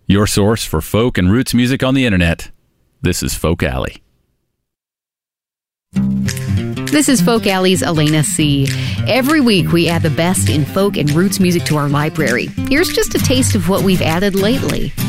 your source for folk and roots music on the internet. This is Folk Alley. This is Folk Alley's Elena C. Every week we add the best in folk and roots music to our library. Here's just a taste of what we've added lately.